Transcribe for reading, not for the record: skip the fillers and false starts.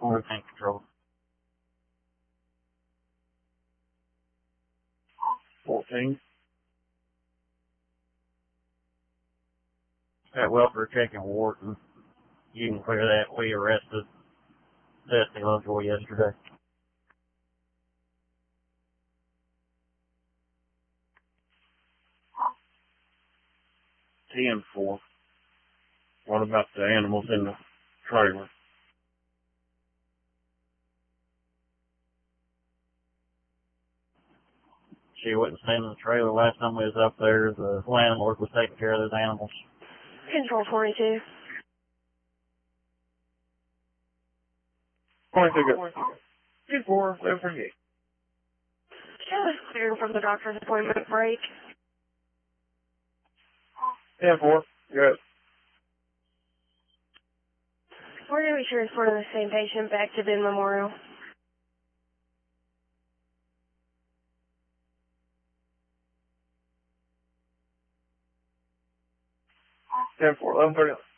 Or tank control. 14. That welfare checking Wharton. You can clear that. We arrested Destiny Lovejoy yesterday. 10-4. What about the animals in the trailer? She wasn't staying in the trailer last time we was up there. The landlord was taking care of those animals. Control 22. 22 good. 2-4, 11-48. She was cleared from the doctor's appointment break. 10-4, good. We're going to be transporting the same patient back to Ben Memorial. 10-4, 11-39.